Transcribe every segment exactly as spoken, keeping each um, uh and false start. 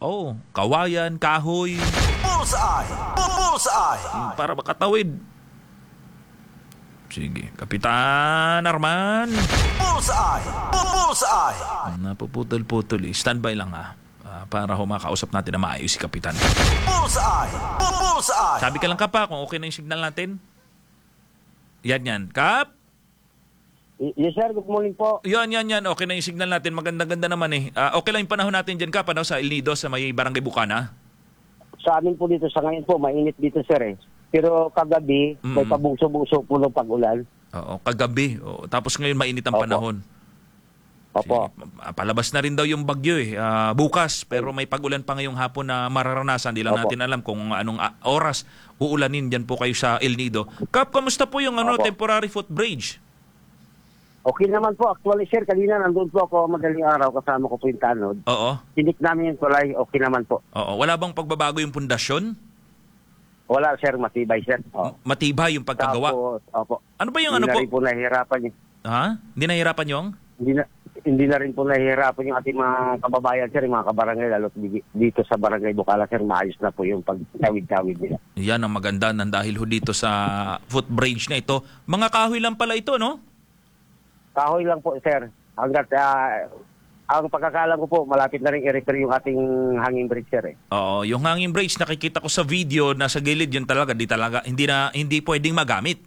Oh, kawayan, kahoy. Bullseye! Bullseye! Para makatawid. Sige, Kapitan Arman. Bullseye! Bullseye! Napuputol-putol eh. Standby lang ha. Uh, para humakausap natin na maayos si Kapitan. Bullseye! Bullseye! Sabi ka lang Kap kung okay na yung signal natin. Yan yan. Kap? Yes sir, good morning po. Yan, yan, yan. Okay na yung signal natin. Maganda-ganda naman eh. Uh, okay lang yung panahon natin dyan Kap, ano, sa El Nido, sa may Barangay Bukana. Sa amin po dito, sa ngayon po, mainit dito sir eh. Pero kagabi, Mm. may pabugso-bugso po ng pag-ulan. Oo, kagabi. Oo, tapos ngayon mainit ang Opo. panahon. Opo. Sige, palabas na rin daw yung bagyo eh. Ah, bukas, pero may pag-ulan pa ngayong hapon na mararanasan. Hindi lang Opo. natin alam kung anong ah, oras uulanin dyan po kayo sa El Nido. Kap, kamusta po yung ano, Opo. temporary footbridge? Okay naman po. Actually sir, kanina nandun po ako madaling araw, kasama ko po yung tanod. Oo. Sinik namin yung tulay, okay naman po. Oo. Wala bang pagbabago yung pundasyon? Wala sir, matibay sir. M- Oh. Matibay yung pagkagawa? Tapos, opo. Ano ba yung Hindi ano na po? rin po nahihirapan yung, Ha? Hindi nahihirapan yung? hindi na, hindi na rin po nahihirapan yung ating mga kababayan sir, yung mga kabarangay, lalo dito sa Barangay Bukala sir, maayos na po yung pagtawid-tawid nila. Yan ang maganda nang dahil ho dito sa footbridge na ito. Mga kahoy lang pala ito, no? Kahoy lang po, sir. Hanggat, ah, ang pagkakalam ko po, malapit na rin i-repair yung ating hanging bridge, sir. Eh. Oo, yung hanging bridge nakikita ko sa video na sa gilid yun talaga, di talaga hindi na hindi pwedeng magamit.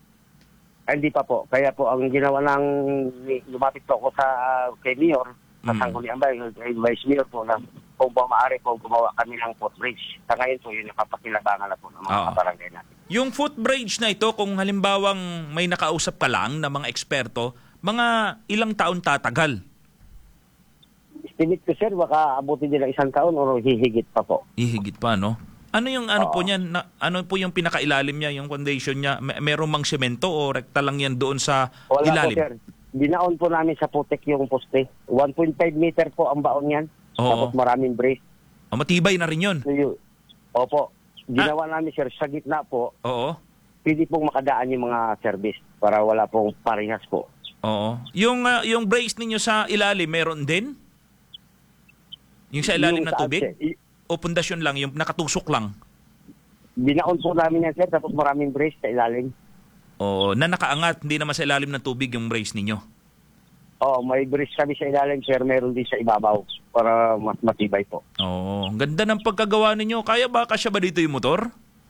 Ay, hindi pa po. Kaya po, ang ginawa ng, lumapit po ako sa kay Mayor, sa Mm. Sangguni Ambay, kay Vice Mayor po, na kung ba maaari po, gumawa kami ng footbridge. Sa ngayon po, yun napapakilabangan na po ng mga Oo. kabarangay natin. Yung footbridge na ito, kung halimbawang may nakausap ka lang na mga eksperto, mga ilang taon tatagal? Estimate ko, sir, baka abutin nila isang taon o hihigit pa po. Ihigit pa, no? Ano yung ano po Oo. niyan? Na, ano po yung pinakailalim niya, yung foundation niya? May, meron mang semento o rekta lang yan doon sa Wala ilalim? po, sir. Binaon po namin sa putek yung poste. one point five meter po ang baon yan. Oo. Tapos maraming brace. O, matibay na rin yun. So, yun. Opo. Ginawa namin, sir, sa gitna po, Oo. pwede pong makadaan yung mga service para wala pong parehas po. Oo. Yung ah, yung brace ninyo sa ilalim meron din? Yung sa ilalim Yung ng saan, tubig? sir, i- O pundasyon lang, yung nakatusok lang? Binaon po namin yan, sir, tapos maraming brace sa ilalim. O na nakaangat, hindi naman sa ilalim ng tubig yung brace ninyo? Oo, may brace kami sa ilalim, sir, meron din sa ibabaw para mas matibay po. Oo. Ang ganda ng pagkagawa ninyo. Kaya ba kasya ba dito yung motor?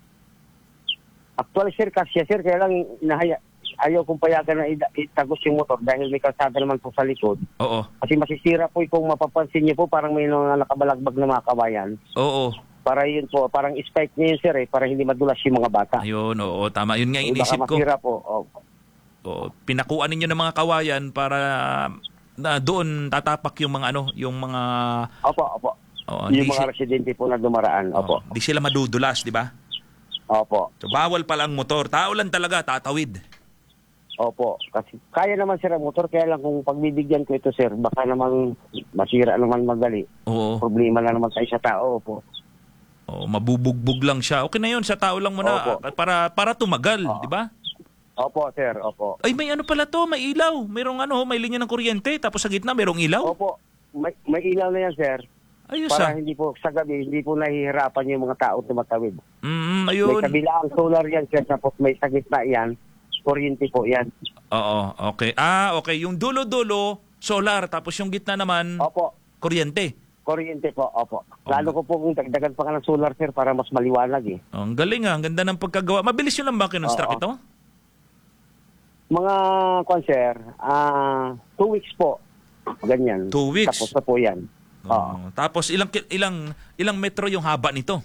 Actually, sir, kasya, sir, kaya lang inahaya, ayaw kong payagan na ida- itagos yung motor dahil may kalsada naman po sa likod. Oo. Kasi masisira po kung mapapansin niyo po, parang may mga nakabalagbag na mga kabayan. Oo. Para yun po, parang spike niya yun, sir, eh, para hindi madulas yung mga bata. Ayun, oo. Tama. Yun nga Eh, inisip baka ko. masira po. Oh. Oo. Pinakuan ninyo ng mga kawayan para na doon tatapak yung mga ano, yung mga Opo, opo. Oo, yung di mga si- residente po na dumaraan. Opo. Oo, di sila madudulas, di ba? Opo. So bawal pala ang motor. Tao lang talaga tatawid. Opo. Kasi kaya naman, sir, ang motor. Kaya lang kung pagbibigyan ko ito, sir, baka naman masira naman magali. Oo. Problema na naman tayo sa tao. Opo. Oo, mabubugbog lang siya. Okay na 'yun, sa tao lang muna Opo. ah, para para tumagal, Oo. di ba? Opo, sir. Opo. Ay, may ano pala to, may ilaw. Mayroong ano, may linya ng kuryente tapos sa gitna mayroong ilaw. Opo. May, may ilaw na yan, sir. Ayos Para ah. hindi po sa gabi, hindi po nahihirapan yung mga tao tumatawid. Mm, May ayun. kabilang solar yan, sir. Tapos may sa gitna yan. Kuryente po yan. Oo, okay. Ah, okay. Yung dulo-dulo, solar. Tapos yung gitna naman, Opo. kuryente. Kuryente po, opo. Lalo ko po kung dagdagan pa ka ng solar, sir, para mas maliwanag eh. Oh, ang galing ah. Ang ganda ng pagkagawa. Mabilis yun lang ba kinonstruct Oo. ito? Mga, kwan, sir, ah, two weeks po. Ganyan. Two weeks? Tapos na po yan. Oo. Oo. Tapos ilang ki- ilang ilang metro yung haba nito?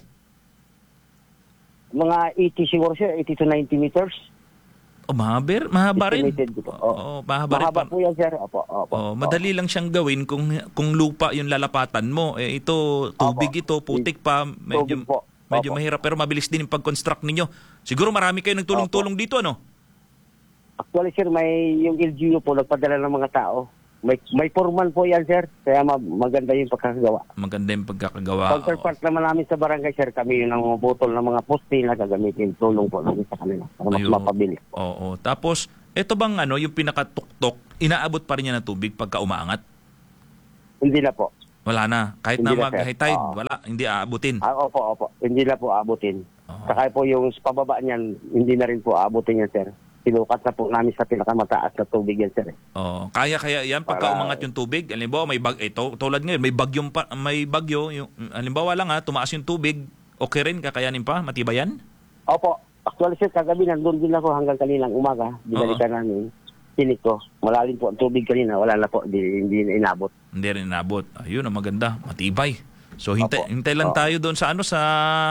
Mga eighty siguro, sir, eighty to ninety meters. Oh, mahaba, mahaba rin. Estimated ko po. Oo, Oo. mahaba rin. Mahaba pa- po yan, sir. Opo, opo. Oh, madali lang siyang gawin kung kung lupa yung lalapatan mo. Eh ito tubig Opo. ito, putik pa, medyo Tubig po. medyo Opo. mahirap pero mabilis din yung pag-construct ninyo. Siguro marami kayo nagtulong-tulong dito ano? Actually, sir, may yung L G U po nagpadala ng mga tao. May may foreman po yan, sir. Kaya ma- maganda yung pagkakagawa. Maganda yung pagkakagawa. Counterpart naman namin sa barangay, sir. Kami yung butol ng mga poste na gagamitin. Tulong po namin sa kanila para mas Ayun. mapabilis. Oo. Tapos ito bang ano, yung pinakatuktok, inaabot pa rin niya ng tubig pagka umaangat? Hindi na po. Wala na. Kahit Hindi na na, mag-high sir. tide, Oo. wala. Hindi aabutin. Ah, opo, opo. Hindi na po abutin. Oo. Saka po yung sa pababa niyan, hindi na rin po abutin yan, sir. Sinukat na po namin sa pinakamataas na tubig yan, sir. Oo. Kaya kaya yan pagka Para- umangat yung tubig. Halimbawa may bag ito tulad ngayon may bagyong pa, may bagyo yung halimbawa lang ha, tumaas yung tubig, okay rin kakayanin pa, matibay yan? Opo. Actually, sir, kagabi nandun din ako hanggang kaninang umaga. Binalikan namin. Tinik ko. Malalim po ang tubig kanina. Wala na po. Di, hindi na inabot. Hindi rin inabot. Ayun ang maganda, matibay. So hintay, Opo. hintay lang Oo. tayo doon sa ano sa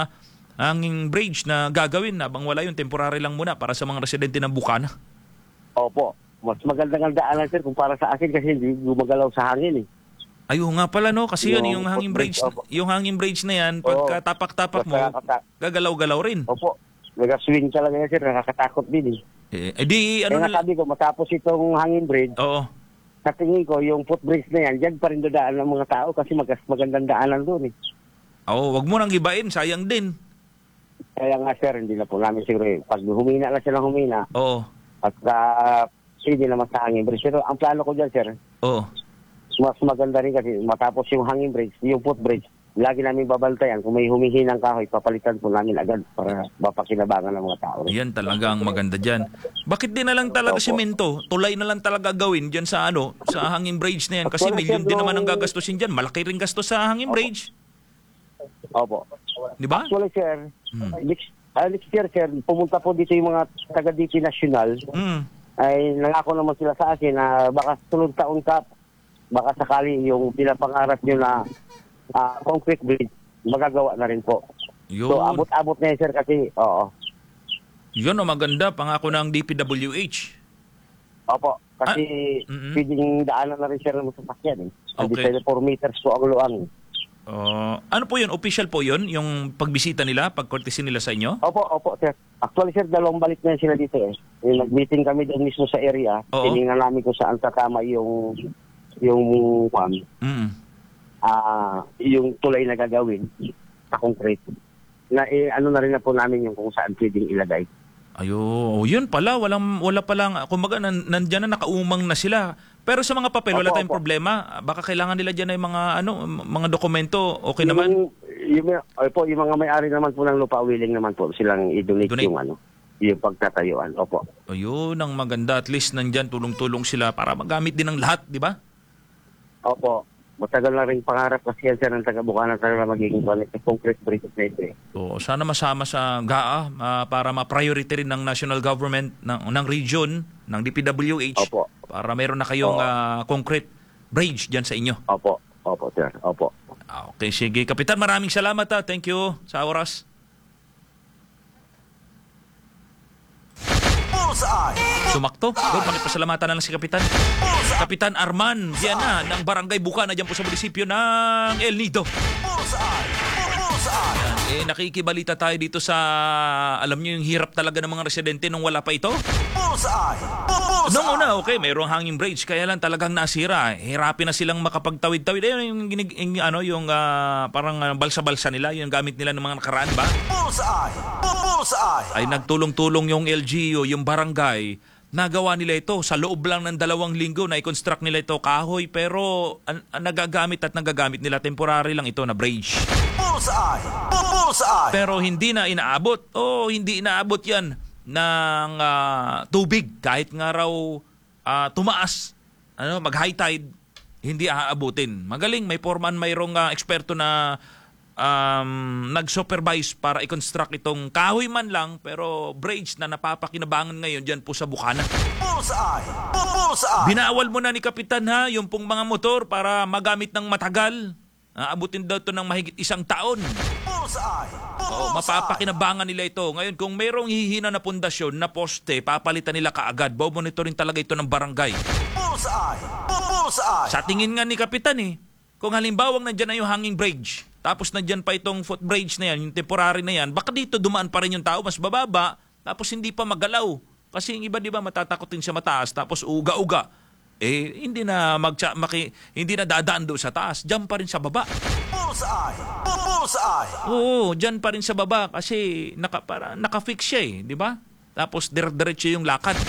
hanging bridge na gagawin habang wala yung temporary lang muna para sa mga residente ng Bukana. Opo. Mas magandang ang daanan, sir, kung para sa akin kasi hindi gumagalaw sa hangin, eh. Ayun nga pala no kasi yun Yung yung hanging bridge, footbridge, opo. yung hanging bridge na yan pagka tapak-tapak mo Basta kata- gagalaw-galaw rin. Opo. Nag-swing talaga yan, sir. Nakakatakot din, eh. Eh, eh di Kaya ano nga na, sabi ko, matapos itong hanging bridge, oo. sa tingin ko, yung footbridge na yan, dyan pa rin dadaan ng mga tao kasi mag- magandang daanan doon, eh. Oo, wag mo nang ibain, sayang din. Kaya nga, sir, hindi na po namin siguro, eh. Pag humina lang siya ng humina, Oo. at uh, hindi naman sa hanging bridge. Pero ang plano ko dyan, sir, Oo. mas maganda rin kasi matapos yung hanging bridge, yung footbridge, lagi namin babantayan. Kung may humihinang kahoy, papalitan po namin agad para mapakinabangan ng mga tao. Yan talaga ang maganda diyan. Bakit di na lang talaga Opo. simento? Tulay na lang talaga gawin diyan sa ano, sa hanging bridge na yan kasi Actually, milyon sir, din naman ang yung- gagastusin diyan. Malaki rin gastos sa hanging bridge, Opo. 'di ba? Actually, sir, Hmm. next, ah, next year, sir, pumunta po dito yung mga taga-D P National. Mm. Ay nangako naman sila sa akin na baka sunod taon ka, baka sakali yung pinapangarap nyo na ah, concrete bridge, magagawa na rin po. Yun. So, abot-abot na yun, sir, kasi, oo. Yun ang maganda, pangako ng D P W H. Opo, kasi Ah, mm-mm. pwedeng daanan na rin, sir, ng sasakyan. Eh. Hindi Okay. tayo four meters po ang luang. Uh, ano po yun? Official po yun? Yung pagbisita nila, pagkortesi nila sa inyo? Opo, opo, sir. Actually, sir, dalawang balik na sila dito, eh. Yung nag-meeting kami doon mismo sa area. Oo. Tinignan namin kung saan tatama yung, yung, um, Mm. ah yung tulay na gagawin sa concrete. Na eh, ano na rin na po namin yung kung saan pwedeng ilagay. Ayo, oh, yun pala, walang wala pa lang, kumbaga nan, nandiyan na nakaumang na sila. Pero sa mga papel wala Opo, tayong opo. problema. Baka kailangan nila diyan ay mga ano, mga dokumento. Okay naman. Yung, yung, ay po, yung mga may-ari naman po ng lupa, willing naman po silang i-donate Donate. yung ano, yung pagtatayuan. Opo. Ayun ang maganda, at least nandiyan tulong-tulong sila para magamit din ng lahat, di ba? Opo. Matagal na rin pangarap kasi yan sir ng taga-Bukana talaga magiging concrete bridge na ito, eh. So, sana masama sa G A A ah, para ma-priority rin ng national government ng ng region ng D P W H Opo. para meron na kayong Oo. ah, concrete bridge diyan sa inyo. Opo. Opo, sir. Opo. Ah, okay, sige. Kapitan, maraming salamat ha. Thank you sa oras. Bullseye. Sumakto. Good, pakipasalamatan na lang si Kapitan. Kapitan Arman Viana ng Barangay Bukana dyan po sa munisipyo ng El Nido. Bullseye. Bullseye. Yan. Eh, nakikibalita tayo dito sa, alam niyo yung hirap talaga ng mga residente nung wala pa ito? Bullseye. Bullseye. Noong una, okay, mayroong hanging bridge, kaya lang talagang nasira. Hirapin na silang makapagtawid-tawid. Eh, yung, ginig- yung, ano, yung ah, parang ah, balsa-balsa nila, yung gamit nila ng mga nakaraan ba? Bullseye. Bullseye. Ay nagtulong-tulong yung L G U, yung barangay. Nagawa nila ito sa loob lang ng dalawang linggo na i-construct nila ito kahoy, pero an- an- nagagamit at nagagamit nila temporary lang ito na bridge. Bullseye. Bullseye. Pero hindi na inaabot. Oh, hindi inaabot 'yan ng ah, tubig kahit nga raw ah, tumaas, ano, mag-high tide, hindi aabutin. Magaling, may foreman, mayroong ah, eksperto na um, nag-supervise para i-construct itong kahoy man lang pero bridge na napapakinabangan ngayon dyan po sa Bukana. Bullseye. Bullseye. Binawal mo na ni Kapitan ha, yung pong mga motor para magamit ng matagal. Aabutin daw ito ng mahigit isang taon. Bullseye. Oo, mapapakinabangan nila ito. Ngayon, kung mayroong hihina na pundasyon na poste, papalitan nila kaagad. Bo-monitoring talaga ito ng barangay. Bullseye. Bullseye. Sa tingin nga ni Kapitan eh, kung halimbawang nandyan na yung hanging bridge, tapos nandyan pa itong footbridge na yan, yung temporary na yan, baka dito dumaan pa rin yung tao, mas bababa, tapos hindi pa magalaw. Kasi yung iba, di ba, matatakotin sa mataas, tapos uga-uga. Eh, hindi na magtsa, maki, hindi na dadaan doon sa taas, dyan pa rin sa baba. Bullseye. Bullseye. Oo, dyan pa rin sa baba kasi naka, para, naka-fix siya eh, di ba? Tapos dire-diretso yung lakad.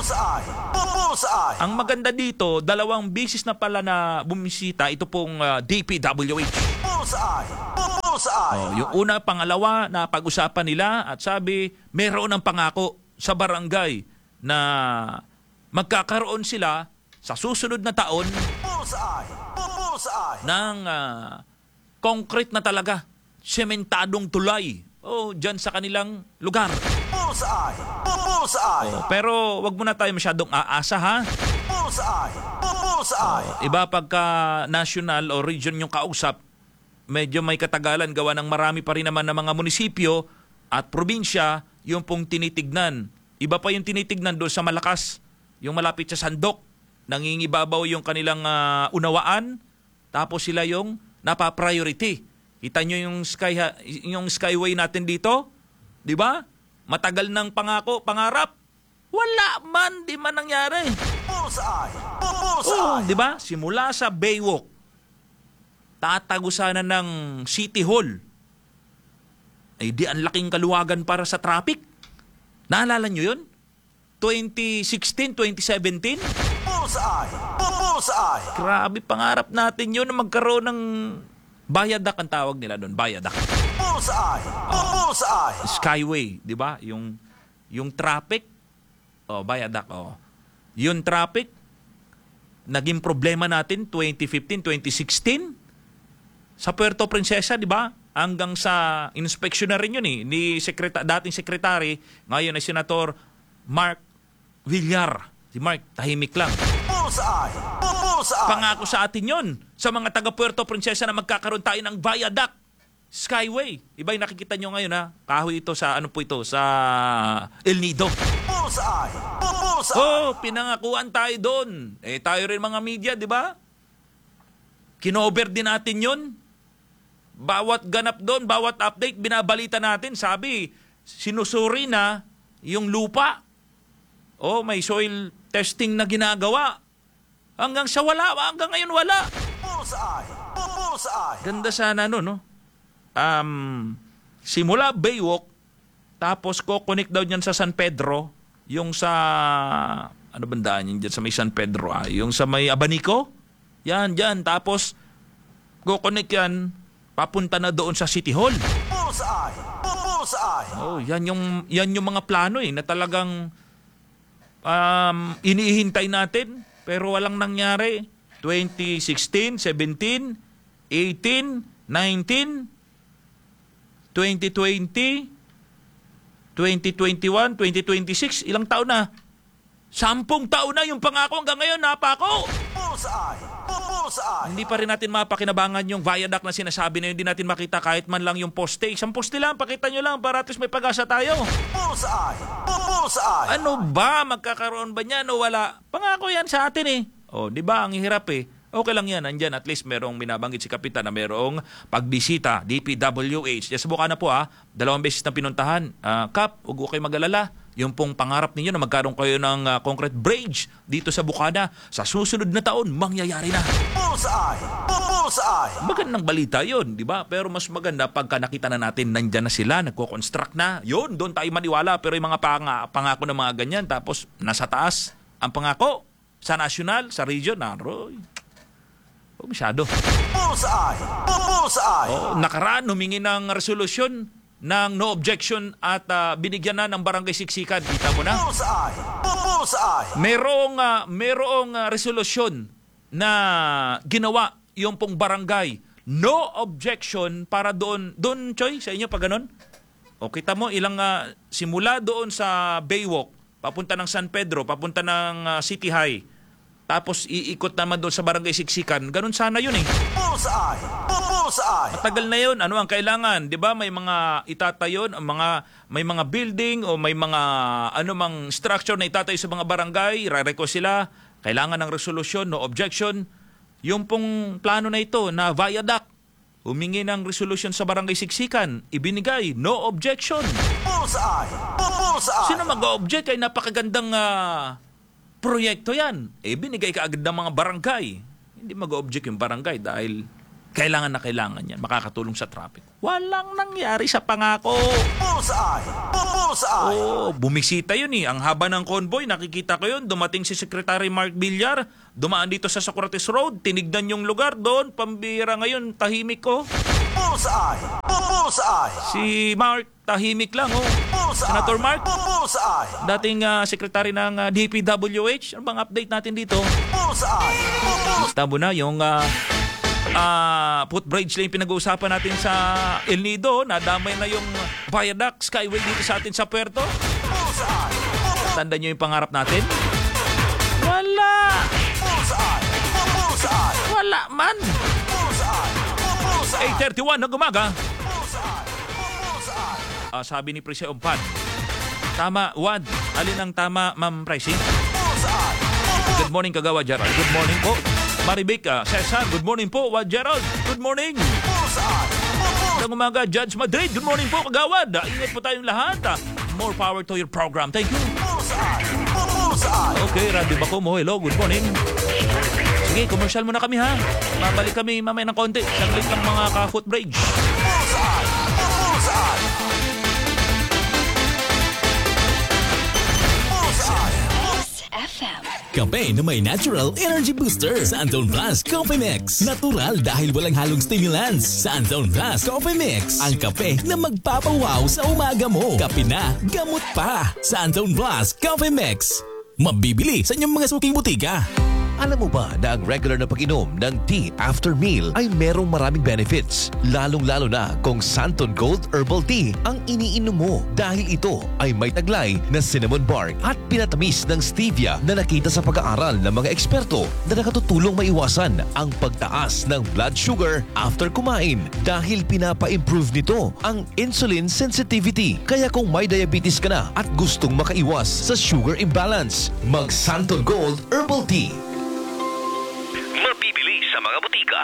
Bullseye. Bullseye. Ang maganda dito, dalawang bisis na pala na bumisita ito pong ah, D P W H. Bullseye. Bullseye. Oh, yung una, pangalawa na pag-usapan nila at sabi, meron ng pangako sa barangay na magkakaroon sila sa susunod na taon Bullseye. Bullseye. ng ah, concrete na talaga, sementadong tulay. Oh, diyan sa kanilang lugar. Bullseye. Bullseye. Oh, pero wag muna tayo masyadong aasa ha. Bullseye. Bullseye. Iba pagka national o region yung kausap, medyo may katagalan gawa ng marami pa rin naman ng mga munisipyo at probinsya yung pong tinitignan. Iba pa yung tinitignan doon sa Malakas, yung malapit sa Sandok. Nangingibabaw yung kanilang ah, unawaan, tapos sila yung napa-priority. Kita nyo yung, sky, yung skyway natin dito? Di ba? Matagal ng pangako, pangarap. Wala man, di man nangyari. Bullseye. Oo, Bullseye. di ba? Simula sa Baywalk, tatagusanan ng City Hall. Ay di ang laking kaluwagan para sa traffic. Naalala nyo yun? twenty sixteen, twenty seventeen? Bullseye. Bullseye. Grabe, pangarap natin yun na magkaroon ng Viaduct ang tawag nila doon, Viaduct. Bullseye. Bullseye. Skyway, di ba? Yung, yung traffic, oh, Viaduct, oh. Yung traffic, naging problema natin twenty fifteen, twenty sixteen sa Puerto Princesa, di ba? Hanggang sa inspection na rin yun eh, ni sekreta, dating sekretary, ngayon ay Senator Mark Villar. Si Mark, tahimik lang. Bullseye. Bullseye. Pangako sa atin yon sa mga taga Puerto Princesa na magkakaroon tayo ng Viaduct, Skyway. Iba yung nakikita nyo ngayon ha. Kahoy ito sa ano po ito, sa El Nido. Bullseye. Bullseye. Oh, pinangakuan tayo doon. Eh tayo rin mga media, di ba? Kinover din natin yon. Bawat ganap doon, bawat update, binabalita natin. Sabi, sinusuri na yung lupa. Oh, may soil testing na ginagawa. Hanggang sa wala, hanggang ngayon wala. Bullseye. Bullseye. Ganda sana no, no? Um, simula Baywalk, tapos ko-connect daw niyan sa San Pedro, yung sa, ano bandaan yun dyan sa may San Pedro, ah, yung sa may Abanico, yan, yan, tapos ko-connect yan, papunta na doon sa City Hall. Bullseye. Bullseye. Oh, yan yung, yan yung mga plano eh, na talagang um, inihintay natin, pero walang nangyari. twenty sixteen, seventeen, eighteen, nineteen, twenty twenty, twenty twenty-one, twenty twenty-six, ilang taon na? Sampung taon na yung pangako hanggang ngayon, napako! Bullseye. Bullseye. Hindi pa rin natin mapakinabangan yung viaduct na sinasabi na yun, hindi natin makita kahit man lang yung poste. Isang poste lang, pakita nyo lang para at least may pag-asa tayo. Bullseye. Bullseye. Ano ba? Magkakaroon ba niyan o wala? Pangako yan sa atin eh. O, di ba? Ang hirap eh. Okay lang yan. Andyan, at least merong binabanggit si Kapitan na merong pagbisita, D P W H. Yes, buka na po ah. Dalawang beses na pinuntahan. Uh, Kap, huwag ko kayo mag-alala. Yung pong pangarap ninyo na magkaroon kayo ng uh, concrete bridge dito sa Bukana, sa susunod na taon, mangyayari na. Bullseye. Bullseye. Magandang balita yun, di ba? Pero mas maganda pagka nakita na natin nandyan na sila, nagko-construct na. Yun, doon tayo maniwala. Pero yung mga panga, pangako ng mga ganyan, tapos nasa taas ang pangako sa national, sa region, naroy. Oh, masyado. Bullseye. Bullseye. Oh, nakaraan, humingi ng resolusyon ng no objection at uh, binigyan na ng barangay siksikan. Kita mo na? Bullseye. Bullseye. Merong, uh, merong uh, resolusyon na ginawa yung pong barangay. No objection para doon. Doon, Choy, sa inyo pa ganon? O kita mo, ilang uh, simula doon sa Baywalk, papunta ng San Pedro, papunta ng uh, City High, tapos iikot naman doon sa barangay siksikan. Ganun sana yun eh. Bullseye. Bullseye. Matagal na yun. Ano ang kailangan? 'Di ba? May mga itatayo, mga may mga building o may mga ano mang structure na itatayo sa mga barangay, re-request sila, kailangan ng resolusyon, no objection. Yung pong plano na ito na viaduct, humingi ng resolusyon sa barangay siksikan, ibinigay, no objection. Bullseye. Bullseye. Sino mag-object? Ay napakagandang uh, proyekto yan. Eh, binigay ka agad ng mga barangay. Hindi mag-object yung barangay dahil Kailangan na kailangan yan. Makakatulong sa traffic. Walang nangyari sa pangako. Bullseye. Bullseye. Oh, bumisita yun eh. Ang haba ng convoy, nakikita ko yun. Dumating si Secretary Mark Villar. Dumaan dito sa Socrates Road. Tinignan yung lugar doon. Pambira ngayon, tahimik ko. Bullseye. Bullseye. Si Mark, tahimik lang oh. Bullseye. Senator Mark, Bullseye. dating uh, Secretary ng uh, D P W H. Ano bang update natin dito? Bullseye. Bullseye. Tabo na yung uh, uh, footbridge lane pinag-uusapan natin sa El Nido. Nadamay na yung viaduct, skyway dito sa atin sa Puerto. Bullseye. Tanda nyo yung pangarap natin? Wala! Bullseye. Bullseye. Wala man! Bullseye. Bullseye. eight thirty-one ng umaga. Bullseye. Bullseye. Uh, sabi ni Presi Ompad. Tama, Wad. Alin ang tama, Ma'am Presi? Bullseye. Good morning, Kagawa Gerald. Good morning po. Maribek, uh, Cesar. Good morning po, Wad Gerald. Good morning. Bullseye. Ng umaga, Judge Madrid. Good morning po, Kagawad. Uh, ingat po tayong lahat. Uh, more power to your program. Thank you. Bullseye. Bullseye. Okay, Radio Bako mo. Hello, good morning. Sige, commercial muna kami ha. Babalik kami mamaya ng konti. Saglit lang mga ka-footbridge. Bullseye. Bullseye. Kape na may natural energy booster. Santon Plus Coffee Mix. Natural dahil walang halong stimulants. Santon Plus Coffee Mix. Ang kape na magpapawaw sa umaga mo. Kape na, gamot pa. Santon Plus Coffee Mix. Mabibili sa inyong mga suking butika. Alam mo ba na ang regular na pag-inom ng tea after meal ay merong maraming benefits? Lalong-lalo na kung Santon Gold Herbal Tea ang iniinom mo dahil ito ay may taglay na cinnamon bark at pinatamis ng stevia na nakita sa pag-aaral ng mga eksperto na nakatutulong maiwasan ang pagtaas ng blood sugar after kumain dahil pinapa-improve nito ang insulin sensitivity. Kaya kung may diabetes ka na at gustong makaiwas sa sugar imbalance, mag Santon Gold Herbal Tea. Mabibili sa mga butika.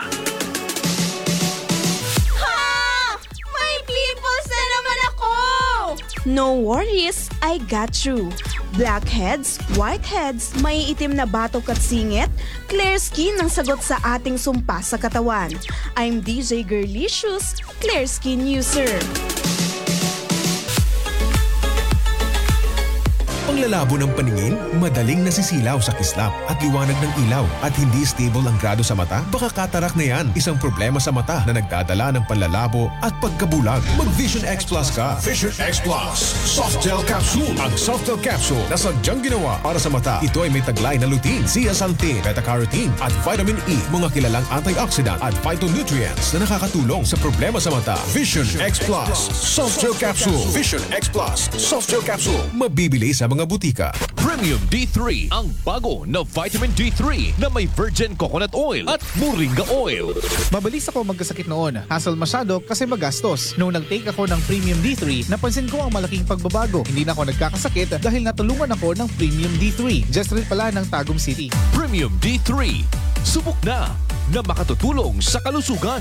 Ha! May pimples na naman ako! No worries, I got you. Blackheads, whiteheads, may itim na batok at singit, clear skin ang sagot sa ating sumpa sa katawan. I'm D J Girlicious, clear skin user. Panglalabo ng paningin, madaling nasisilaw sa kislap at liwanag ng ilaw at hindi stable ang grado sa mata? Baka katarak na yan, isang problema sa mata na nagdadala ng panlalabo at pagkabulag. Mag Vision X Plus ka. Vision X Plus Soft Gel Capsule. Ang Soft Gel Capsule na sadyang ginawa para sa mata. Ito ay may taglay na lutein, zeaxanthin, beta-carotene at vitamin E, mga kilalang antioxidant at phytonutrients na nakakatulong sa problema sa mata. Vision X Plus Soft Gel Capsule. Vision X Plus Soft Gel Capsule. Mabibili sa mga butika. Premium D three, ang bago na vitamin D three na may virgin coconut oil at moringa oil. Mabilis ako magkasakit noon. Hassle masyado kasi magastos. Nung nag-take ako ng Premium D three, napansin ko ang malaking pagbabago. Hindi na ako nagkakasakit dahil natulungan ako ng Premium D three. Just rin pala ng Tagum City. Premium D three. Subok na na makatutulong sa kalusugan.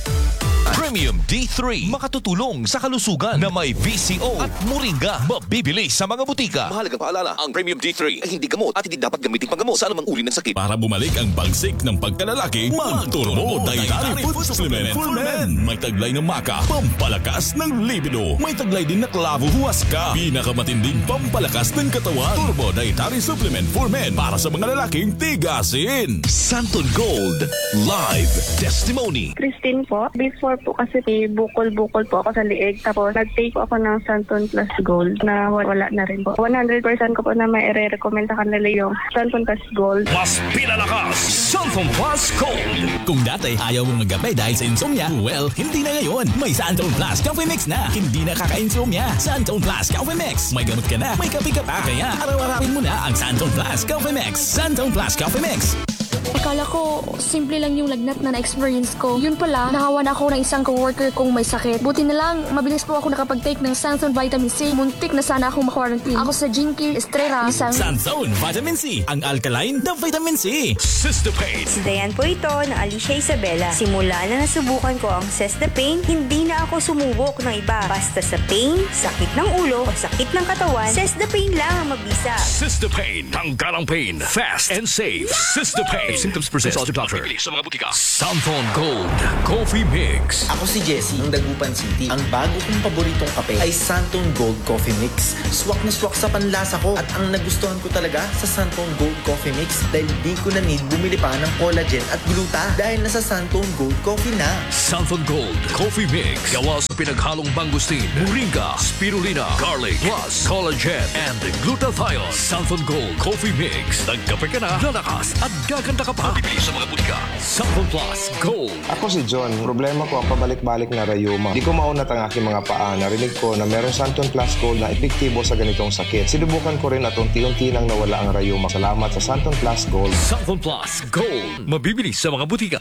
Premium D three. Makatutulong sa kalusugan na may V C O at moringa. Mabibili sa mga butika. Mahalagang paalala, ang Premium D three ay hindi gamot at hindi dapat gamitin panggamot sa anumang uri ng sakit. Para bumalik ang bagsik ng pagkalalaki, mag-Turbo Dietary Food Supplement for Men. May taglay ng maka, pampalakas ng libido. May taglay din na klavo huwaska, pinakamatinding pampalakas ng katawan. Turbo Dietary Supplement for Men para sa mga lalaking tigasin. Santon Gold Live Testimony. Christine po. Before po kasi may bukol-bukol po ako sa liig. Tapos nag-take po ako ng Santon Plus Gold na wala na rin po. one hundred percent ko po na may i-recommend sa kanila yung Santon Plus Gold. Mas pinalakas, Santon Plus Gold. Kung dati ayaw mong magape dahil sa insomnia, well, hindi na ngayon. May Santon Plus Coffee Mix na. Hindi na kaka-insomnia. Santon Plus Coffee Mix. May gamot ka na, may kape ka pa. Kaya araw-arawin mo na ang Santon Plus Coffee Mix. Santon Plus Coffee Mix. Akala ko, simple lang yung lagnat na na-experience ko. Yun pala, nahawa na ako ng isang coworker kong may sakit. Buti na lang, mabilis po ako nakapag-take ng Santon Vitamin C. Muntik na sana akong ma-quarantine. Ako sa Jinky Estrella, isang... Santon Vitamin C, ang alkaline na vitamin C. Cestapane. Si Dayan po ito na Alicia Isabela. Simula na nasubukan ko ang Cestapane, hindi na ako sumubok ng iba. Basta sa pain, sakit ng ulo, o sakit ng katawan, Cestapane lang ang mabisa. Cestapane, tanggal ang pain, fast and safe. Cestapane. If symptoms persist, consult your doctor. Mabibili sa mga butika. Santon Gold Coffee Mix. Ako si Jesse ng Dagupan City. Ang bago kong paboritong kape ay Santon Gold Coffee Mix. Swak na swak sa panlasa ko at ang nagustuhan ko talaga sa Santon Gold Coffee Mix dahil di ko na need bumili pa ng collagen at gluta dahil nasa Santon Gold Coffee na. Santon Gold Coffee Mix. Gawa sa pinaghalong mangustin, moringa, spirulina, garlic, plus collagen and glutathione. Santon Gold Coffee Mix. Nagkape ka na, lalakas at gaganda ka pa. Mabibili sa mga butika. Santon Plus Gold. Ako si John. Problema ko ang pabalik-balik na rayuma. Di ko maunat ang aking mga paa. Narinig ko na meron Santon Plus Gold na epektibo sa ganitong sakit. Sinubukan ko rin at unti-unti nang nawala ang rayuma. Salamat sa Santon Plus Gold. Santon Plus Gold. Mabibili sa mga butika.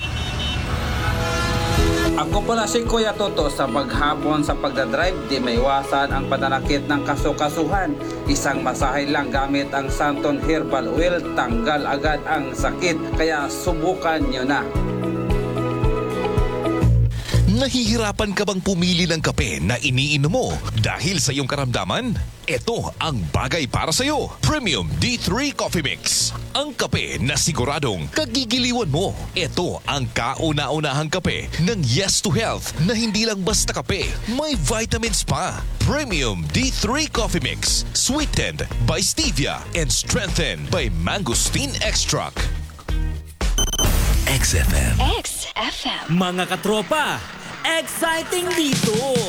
Ako pala si Kuya Toto. Sa paghapon sa pagdadrive, di maiwasan ang pananakit ng kasukasuhan. Isang masahe lang gamit ang Santon Herbal Oil, tanggal agad ang sakit. Kaya subukan nyo na. Nahihirapan ka bang pumili ng kape na iniinom mo dahil sa iyong karamdaman? Ito ang bagay para sa iyo. Premium D three Coffee Mix. Ang kape na siguradong kagigiliwan mo. Ito ang kauna-unahang kape ng Yes to Health na hindi lang basta kape, may vitamins pa. Premium D three Coffee Mix. Sweetened by stevia and strengthened by mangosteen extract. X F M. X F M. Mga katropa, exciting dito!